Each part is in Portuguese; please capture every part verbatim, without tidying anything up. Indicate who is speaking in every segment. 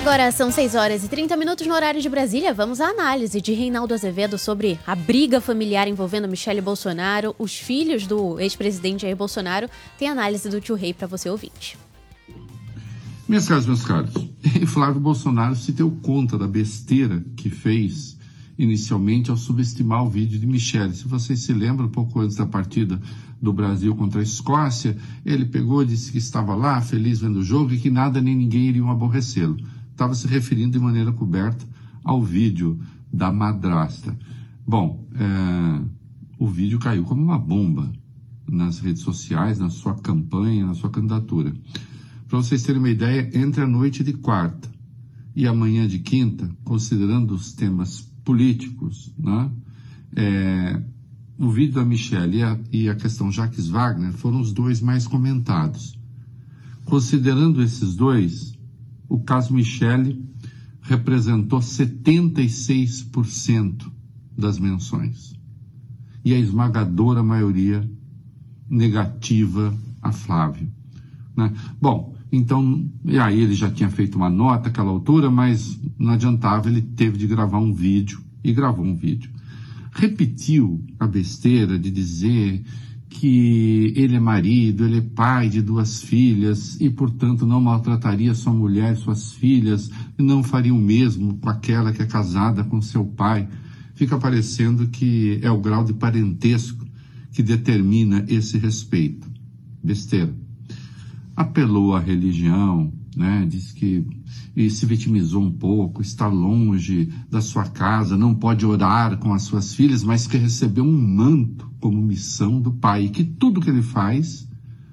Speaker 1: Agora são seis horas e trinta minutos no horário de Brasília. Vamos à análise de Reinaldo Azevedo sobre a briga familiar envolvendo Michele Bolsonaro. Os filhos do ex-presidente Jair Bolsonaro. Tem análise do tio Rei para você ouvinte.
Speaker 2: Minhas caras, meus caros, Flávio Bolsonaro se deu conta da besteira que fez inicialmente ao subestimar o vídeo de Michele. Se vocês se lembram, um pouco antes da partida do Brasil contra a Escócia, ele pegou e disse que estava lá, feliz vendo o jogo e que nada nem ninguém iriam aborrecê-lo. Estava se referindo de maneira coberta ao vídeo da madrasta. Bom, é, o vídeo caiu como uma bomba nas redes sociais, na sua campanha, na sua candidatura. Para vocês terem uma ideia, entre a noite de quarta e a manhã de quinta, considerando os temas políticos, né, é, o vídeo da Michele e a, e a questão Jacques Wagner foram os dois mais comentados. Considerando esses dois, o caso Michele representou setenta e seis por cento das menções. E a esmagadora maioria negativa a Flávio, né? Bom, então, e aí ele já tinha feito uma nota àquela altura, mas não adiantava, ele teve de gravar um vídeo, e gravou um vídeo. Repetiu a besteira de dizer que ele é marido, ele é pai de duas filhas e, portanto, não maltrataria sua mulher e suas filhas e não faria o mesmo com aquela que é casada com seu pai. Fica parecendo que é o grau de parentesco que determina esse respeito. Besteira. Apelou à religião, né? Diz que e se vitimizou um pouco, está longe da sua casa, não pode orar com as suas filhas, mas que recebeu um manto como missão do pai, e que tudo que ele faz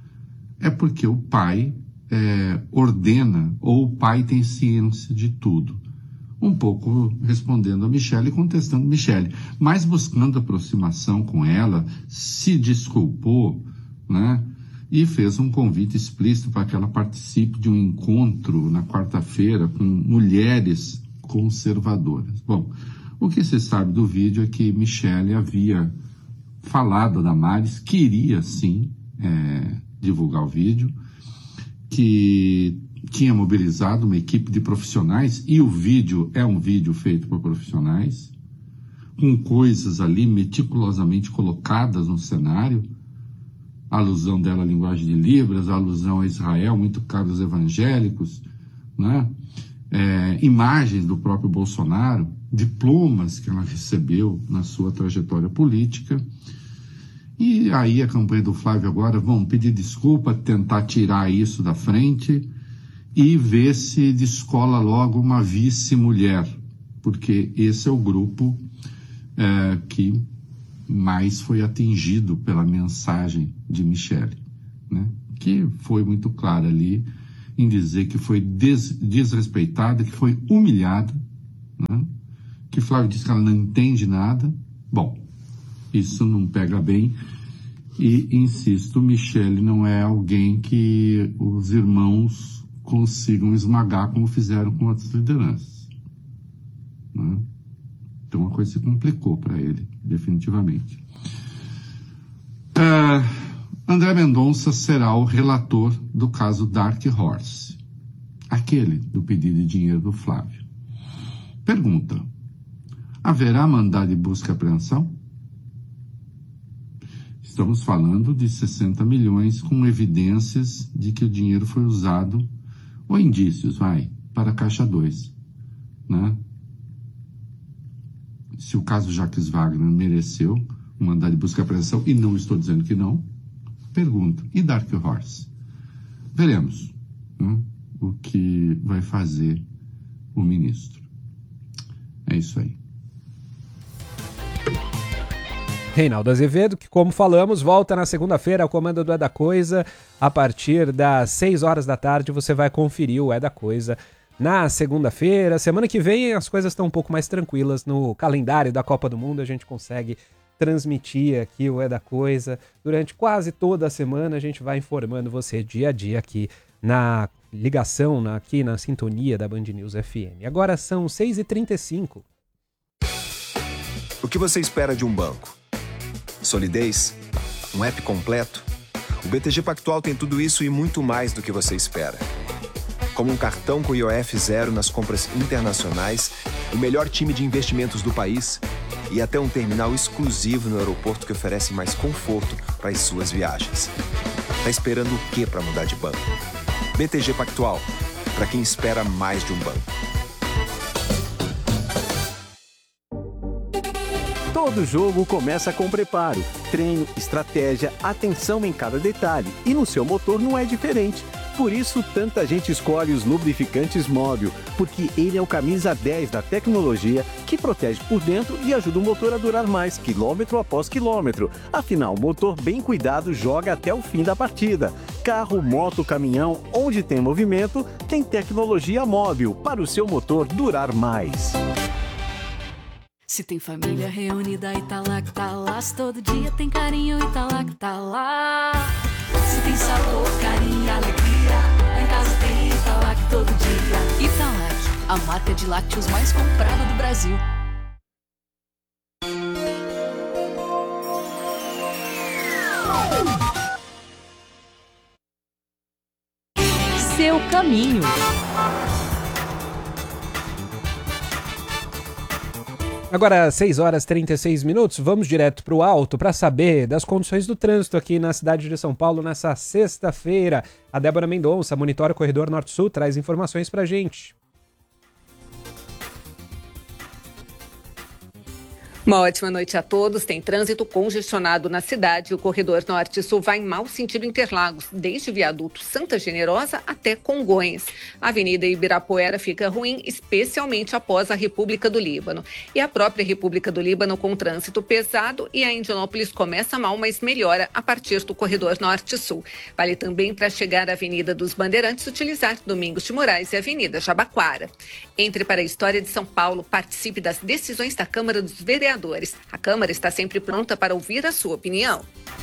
Speaker 2: é porque o pai é, ordena, ou o pai tem ciência de tudo. Um pouco respondendo a Michele e contestando Michele, mas buscando aproximação com ela, se desculpou, né? E fez um convite explícito para que ela participe de um encontro na quarta-feira com mulheres conservadoras. Bom, o que se sabe do vídeo é que Michele havia falado a Damares, queria sim é, divulgar o vídeo, que tinha mobilizado uma equipe de profissionais, e o vídeo é um vídeo feito por profissionais, com coisas ali meticulosamente colocadas no cenário, a alusão dela à linguagem de Libras, a alusão a Israel, muito caro aos evangélicos, né? É, imagens do próprio Bolsonaro, diplomas que ela recebeu na sua trajetória política. E aí a campanha do Flávio agora, vão pedir desculpa, tentar tirar isso da frente e ver se descola logo uma vice-mulher, porque esse é o grupo é, que mais foi atingido pela mensagem de Michele, né? Que foi muito clara ali em dizer que foi des, desrespeitada, que foi humilhada, né? Que Flávio disse que ela não entende nada. Bom, isso não pega bem e, insisto, Michele não é alguém que os irmãos consigam esmagar como fizeram com outras lideranças, né? Então a coisa se complicou para ele, definitivamente. Uh, André Mendonça será o relator do caso Dark Horse, aquele do pedido de dinheiro do Flávio. Pergunta: haverá mandado de busca e apreensão? Estamos falando de sessenta milhões com evidências de que o dinheiro foi usado, ou indícios, vai, para a Caixa dois, né? Se o caso Jacques Wagner mereceu um mandado de busca e apreensão, e não estou dizendo que não, pergunto, e Dark Horse? Veremos, né, o que vai fazer o ministro. É isso aí.
Speaker 3: Reinaldo Azevedo, que, como falamos, volta na segunda-feira ao comando do É da Coisa. A partir das seis horas da tarde você vai conferir o É da Coisa na segunda-feira. Semana que vem as coisas estão um pouco mais tranquilas no calendário da Copa do Mundo. A gente consegue transmitir aqui o É da Coisa durante quase toda a semana. A gente vai informando você dia a dia aqui na ligação, na, aqui na sintonia da Band News F M. Agora são seis e trinta e cinco.
Speaker 4: O que você espera de um banco? Solidez? Um app completo? O B T G Pactual tem tudo isso e muito mais do que você espera. como um cartão com I O F zero nas compras internacionais, o melhor time de investimentos do país e até um terminal exclusivo no aeroporto que oferece mais conforto para as suas viagens. Tá esperando o quê para mudar de banco? B T G Pactual, para quem espera mais de um banco.
Speaker 5: Todo jogo começa com preparo, treino, estratégia, atenção em cada detalhe. E no seu motor não é diferente. Por isso, tanta gente escolhe os lubrificantes Móbil, porque ele é o camisa dez da tecnologia que protege por dentro e ajuda o motor a durar mais, quilômetro após quilômetro. Afinal, o motor bem cuidado joga até o fim da partida. Carro, moto, caminhão, onde tem movimento, tem tecnologia Móbil para o seu motor durar mais.
Speaker 6: Se tem família reunida, Italac tá lá. Se todo dia tem carinho, Italac tá lá. Se tem sabor, carinho e alegria, lá em casa tem Italac todo dia. Italac, a marca de lácteos mais comprada do Brasil.
Speaker 7: Seu caminho.
Speaker 3: Agora, seis horas e trinta e seis minutos, vamos direto para o alto para saber das condições do trânsito aqui na cidade de São Paulo nessa sexta-feira. A Débora Mendonça, monitora o Corredor Norte-Sul, traz informações para a gente.
Speaker 8: Uma ótima noite a todos. Tem trânsito congestionado na cidade. O corredor norte-sul vai em mau sentido Interlagos, desde o viaduto Santa Generosa até Congonhas. A Avenida Ibirapuera fica ruim, especialmente após a República do Líbano. E a própria República do Líbano com trânsito pesado, e a Indianópolis começa mal, mas melhora a partir do corredor norte-sul. Vale também para chegar à Avenida dos Bandeirantes utilizar Domingos de Moraes e Avenida Jabaquara. Entre para a história de São Paulo, participe das decisões da Câmara dos Vereadores. A Câmara está sempre pronta para ouvir a sua opinião.